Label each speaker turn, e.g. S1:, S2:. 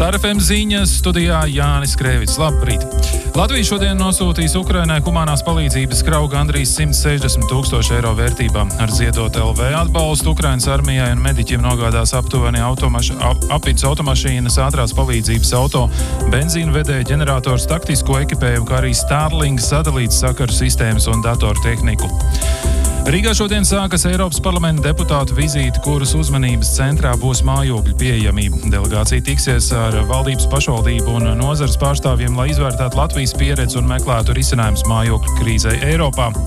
S1: Star FM ziņas studijā Jānis Krēvits. Labrīt! Latvija šodien nosūtīs Ukrainai humanās palīdzības kravu gandrīz 160 000 eiro vērtībā. Ar Ziedot LV atbalstu Ukrainas armijai un mediķiem nogādās aptuveni aprits automašīnas, ātrās palīdzības auto, benzīnu vedēju ģenerators, taktisko ekipējumu, kā arī Starlink satelīta sakaru sistēmas un datoru tehniku. Rīgā šodien sākas Eiropas parlamenta deputātu vizīte, kuras uzmanības centrā būs mājokļu pieejamība. Delegācija tiksies ar valdības, pašvaldību un nozares pārstāvjiem, lai izvērtētu Latvijas pieredzi un meklētu risinājumus mājokļu krīzei Eiropā.